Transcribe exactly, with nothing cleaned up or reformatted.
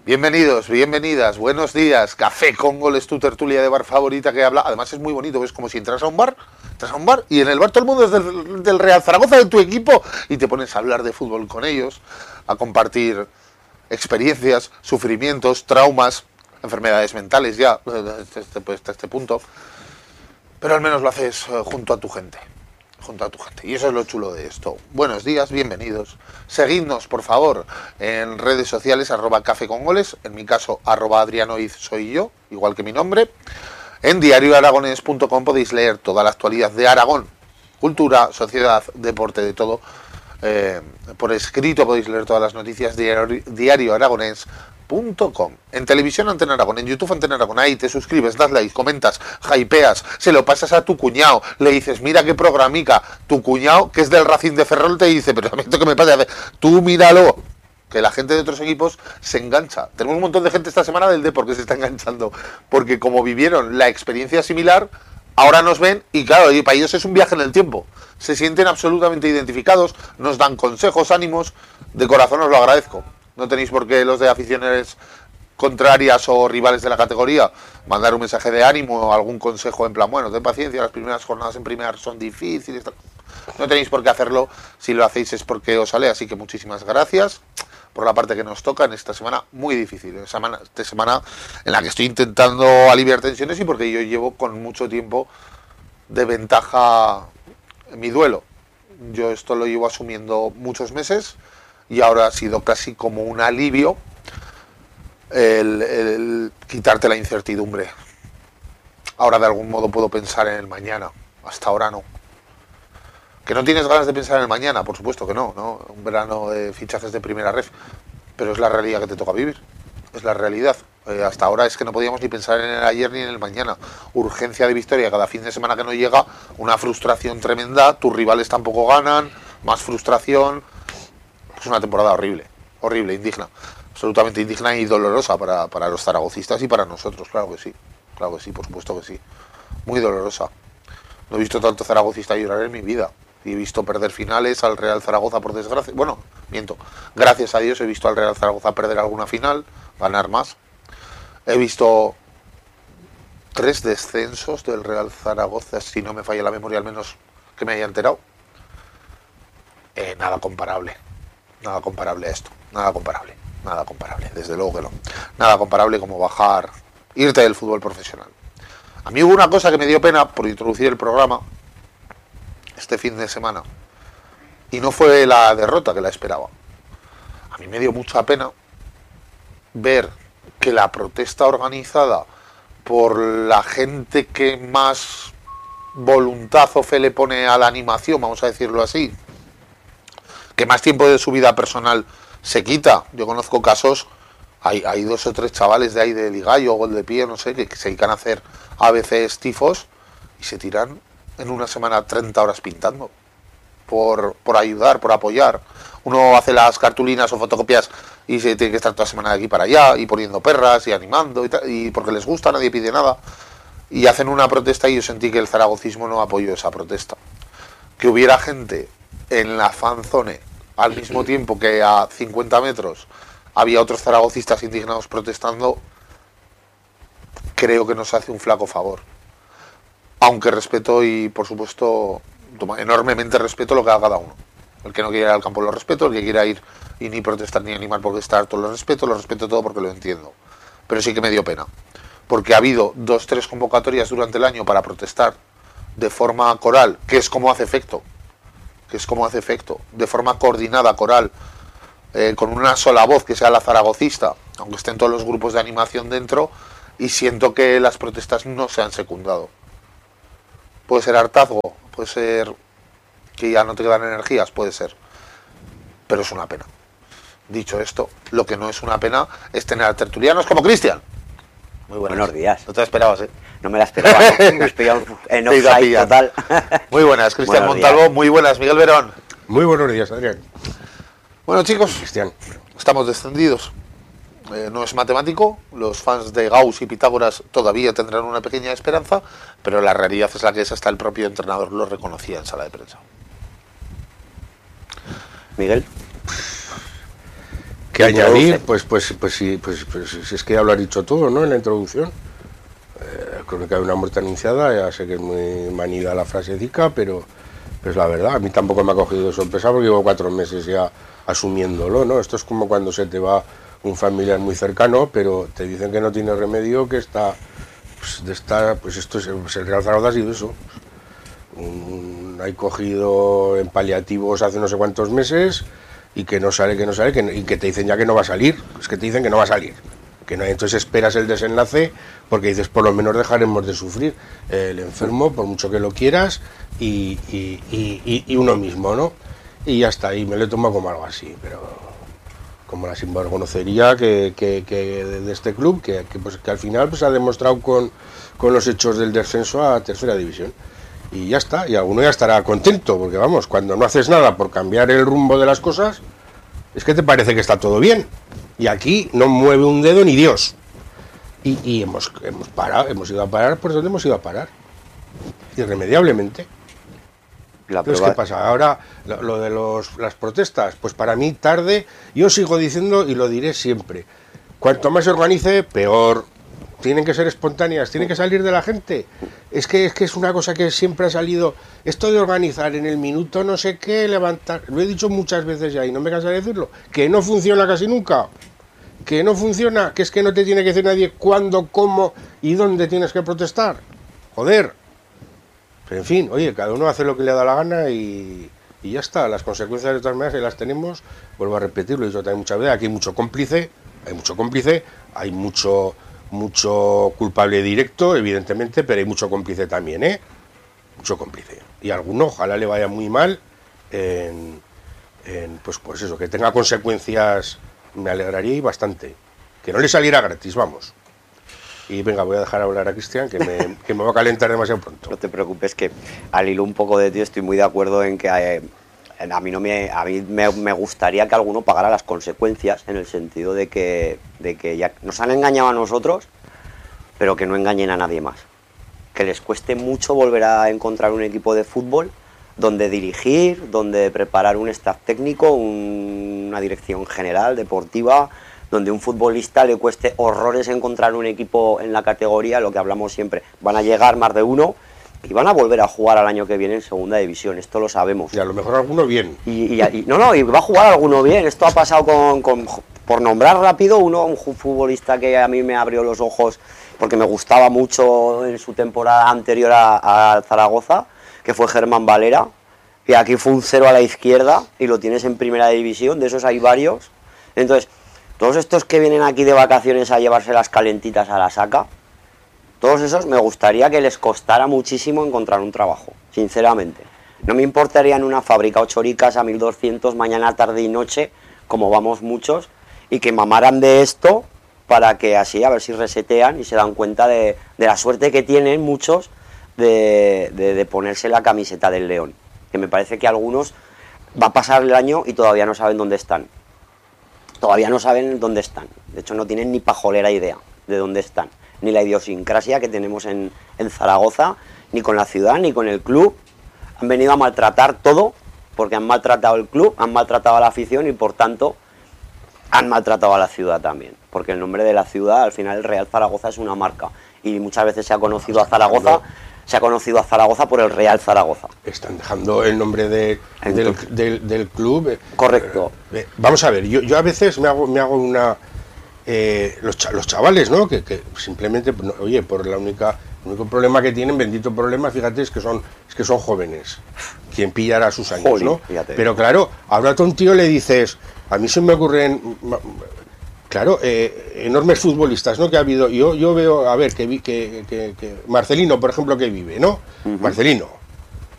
Bienvenidos, bienvenidas, buenos días. Café con Goles, tu tertulia de bar favorita que habla. Además es muy bonito, ves como si entras a un bar, entras a un bar y en el bar todo el mundo es del, del Real Zaragoza, de tu equipo, y te pones a hablar de fútbol con ellos, a compartir experiencias, sufrimientos, traumas, enfermedades mentales ya, hasta este, pues, hasta este punto. Pero al menos lo haces junto a tu gente. junto a tu gente. Y eso es lo chulo de esto. Buenos días, bienvenidos. Seguidnos, por favor, en redes sociales, arroba Café con Goles, en mi caso, arroba Adrianoiz soy yo, igual que mi nombre. En diario aragonés punto com podéis leer toda la actualidad de Aragón, cultura, sociedad, deporte, de todo. Eh, por escrito podéis leer todas las noticias de diario aragonés punto com. En televisión Antena Aragón, en YouTube Antena Aragón, ahí te suscribes, das like, comentas, hypeas, se lo pasas a tu cuñado, le dices, mira qué programica, tu cuñado, que es del Racing de Ferrol, te dice, pero a mí esto que me pasa, tú míralo, que la gente de otros equipos se engancha. Tenemos un montón de gente esta semana del Depor que se está enganchando, porque como vivieron la experiencia similar, ahora nos ven y claro, y para ellos es un viaje en el tiempo. Se sienten absolutamente identificados, nos dan consejos, ánimos, de corazón os lo agradezco. No tenéis por qué los de aficiones contrarias o rivales de la categoría mandar un mensaje de ánimo o algún consejo en plan, bueno, ten paciencia, las primeras jornadas en primera son difíciles. No tenéis por qué hacerlo, si lo hacéis es porque os sale, así que muchísimas gracias por la parte que nos toca en esta semana muy difícil, en semana, esta semana en la que estoy intentando aliviar tensiones y porque yo llevo con mucho tiempo de ventaja en mi duelo. Yo esto lo llevo asumiendo muchos meses y ahora ha sido casi como un alivio el, el quitarte la incertidumbre. Ahora de algún modo puedo pensar en el mañana, hasta ahora no. ¿Que no tienes ganas de pensar en el mañana? Por supuesto que no, ¿no? Un verano de fichajes de primera ref, pero es la realidad que te toca vivir, es la realidad. Eh, hasta ahora es que no podíamos ni pensar en el ayer ni en el mañana. Urgencia de victoria cada fin de semana que no llega, una frustración tremenda, tus rivales tampoco ganan, más frustración. Es una temporada horrible, horrible, indigna, absolutamente indigna y dolorosa para, para los zaragocistas y para nosotros, claro que sí, claro que sí, por supuesto que sí, muy dolorosa. No he visto tanto zaragocista llorar en mi vida, y he visto perder finales al Real Zaragoza por desgracia, bueno, miento, gracias a Dios he visto al Real Zaragoza perder alguna final, ganar más, he visto tres descensos del Real Zaragoza, si no me falla la memoria al menos que me haya enterado, eh, nada comparable. Nada comparable a esto, nada comparable, nada comparable, desde luego que no. Nada comparable como bajar, irte del fútbol profesional. A mí hubo una cosa que me dio pena por introducir el programa este fin de semana, y no fue la derrota que la esperaba. A mí me dio mucha pena ver que la protesta organizada por la gente que más voluntad o fe le pone a la animación, vamos a decirlo así, que más tiempo de su vida personal se quita. Yo conozco casos, hay, hay dos o tres chavales de ahí de Ligallo, Gol de Pie, no sé, que, que se dedican a hacer A B Cs, tifos, y se tiran en una semana treinta horas pintando, por, por ayudar, por apoyar. Uno hace las cartulinas o fotocopias y se tiene que estar toda la semana de aquí para allá, y poniendo perras, y animando, y, tal, y porque les gusta, nadie pide nada, y hacen una protesta, y yo sentí que el zaragocismo no apoyó esa protesta. Que hubiera gente en la fanzone al mismo tiempo que a cincuenta metros había otros zaragocistas indignados protestando, creo que nos hace un flaco favor. Aunque respeto y, por supuesto, enormemente respeto lo que haga cada uno. El que no quiera ir al campo lo respeto, el que quiera ir y ni protestar ni animar porque está harto lo respeto, lo respeto todo porque lo entiendo. Pero sí que me dio pena, porque ha habido dos, tres convocatorias durante el año para protestar de forma coral, que es como hace efecto. que es como hace efecto, de forma coordinada, coral, eh, con una sola voz que sea la zaragocista, aunque estén todos los grupos de animación dentro, y siento que las protestas no se han secundado. Puede ser hartazgo, puede ser que ya no te quedan energías, puede ser, pero es una pena. Dicho esto, lo que no es una pena es tener a tertulianos como Cristian. Muy buenos, buenos días. No te la esperabas, ¿eh? No me la esperaba, me has pillado en offside total. Muy buenas, Cristian Montalvo, días. Muy buenas, Miguel Verón. Muy buenos días, Adrián. Bueno, chicos, Cristian, estamos descendidos. Eh, no es matemático, los fans de Gauss y Pitágoras todavía tendrán una pequeña esperanza, pero la realidad es la que es, hasta el propio entrenador lo reconocía en sala de prensa. Miguel. que añadir, pues, pues, pues, sí, pues, pues, pues es que ya lo has dicho todo, ¿no? En la introducción. Eh, creo que hay una muerte anunciada, ya sé que es muy manida la frasecica, pero pues la verdad, a mí tampoco me ha cogido de sorpresa porque llevo cuatro meses ya asumiéndolo, ¿no? Esto es como cuando se te va un familiar muy cercano, pero te dicen que no tiene remedio, que está, pues, de estar, pues esto es, pues el Real Zaragoza ha sido eso. Un, hay cogido en paliativos hace no sé cuántos meses y que no sale, que no sale, que, y que te dicen ya que no va a salir, es que te dicen que no va a salir. Que no, entonces esperas el desenlace porque dices, por lo menos dejaremos de sufrir el enfermo, por mucho que lo quieras, y, y, y, y uno mismo, ¿no? Y ya está, y me lo he tomado como algo así, pero como la sinvergüencería que, que, que de este club, que, que, pues, que al final pues, ha demostrado con, con los hechos del descenso a tercera división. Y ya está, y alguno ya estará contento, porque vamos, cuando no haces nada por cambiar el rumbo de las cosas, es que te parece que está todo bien. Y aquí no mueve un dedo ni Dios. Y, y hemos, hemos parado, hemos ido a parar por donde hemos ido a parar. Irremediablemente. La Entonces, ¿qué pasa? Ahora, lo, lo de los, las protestas, pues para mí tarde, yo sigo diciendo y lo diré siempre. Cuanto más se organice, peor. Tienen que ser espontáneas, tienen que salir de la gente. Es que, es que es una cosa que siempre ha salido. Esto de organizar en el minuto no sé qué, levantar. Lo he dicho muchas veces ya y no me cansaré de decirlo. Que no funciona casi nunca. Que no funciona, que es que no te tiene que decir nadie cuándo, cómo y dónde tienes que protestar. Joder. Pero en fin, oye, cada uno hace lo que le da la gana y, y ya está. Las consecuencias de todas maneras que las tenemos, vuelvo a repetirlo, y yo también muchas veces, aquí hay mucho cómplice, hay mucho cómplice, hay mucho... mucho culpable directo, evidentemente, pero hay mucho cómplice también, ¿eh? Mucho cómplice. Y a alguno, ojalá le vaya muy mal en, en, pues, pues eso, que tenga consecuencias, me alegraría y bastante. Que no le saliera gratis, vamos. Y venga, voy a dejar hablar a Cristian, que me, que me va a calentar demasiado pronto. No te preocupes, que al hilo un poco de ti estoy muy de acuerdo en que eh, a mí, no me, a mí me, me gustaría que alguno pagara las consecuencias, en el sentido de que, de que ya nos han engañado a nosotros, pero que no engañen a nadie más. Que les cueste mucho volver a encontrar un equipo de fútbol donde dirigir, donde preparar un staff técnico, un, una dirección general, deportiva, donde un futbolista le cueste horrores encontrar un equipo en la categoría, lo que hablamos siempre. Van a llegar más de uno y van a volver a jugar al año que viene en segunda división, esto lo sabemos. Y a lo mejor alguno bien. Y, y, y no, no, y va a jugar alguno bien. Esto ha pasado con, con, por nombrar rápido, uno, un futbolista que a mí me abrió los ojos porque me gustaba mucho en su temporada anterior a, a Zaragoza, que fue Germán Valera, que aquí fue un cero a la izquierda y lo tienes en primera división, de esos hay varios. Entonces, todos estos que vienen aquí de vacaciones a llevarse las calentitas a la saca, todos esos me gustaría que les costara muchísimo encontrar un trabajo, sinceramente. No me importaría en una fábrica ocho horicas a mil doscientos mañana, tarde y noche, como vamos muchos, y que mamaran de esto para que así a ver si resetean y se dan cuenta de, de la suerte que tienen muchos de, de, de ponerse la camiseta del León. Que me parece que algunos va a pasar el año y todavía no saben dónde están. Todavía no saben dónde están. De hecho, no tienen ni pajolera idea de dónde están. Ni la idiosincrasia que tenemos en, en Zaragoza, ni con la ciudad, ni con el club. Han venido a maltratar todo, porque han maltratado el club, han maltratado a la afición y, por tanto, han maltratado a la ciudad también. Porque el nombre de la ciudad, al final, el Real Zaragoza es una marca. Y muchas veces se ha conocido a Zaragoza... se ha conocido a Zaragoza por el Real Zaragoza. Están dejando el nombre de, del, del, del club. Correcto. Eh, vamos a ver, yo, yo a veces me hago, me hago una... Eh, los, ch los chavales, ¿no? Que, que simplemente, no, oye, por la única... El único problema que tienen, bendito problema, fíjate, es que son, es que son jóvenes. Quien pillará sus años, Jolín, ¿no? Fíjate. Pero claro, ahora a un tío le dices, a mí se me ocurren... Claro, eh, enormes futbolistas, ¿no? Que ha habido. Yo, yo veo, a ver, que, que, que, que Marcelino, por ejemplo, que vive, ¿no? Uh-huh. Marcelino,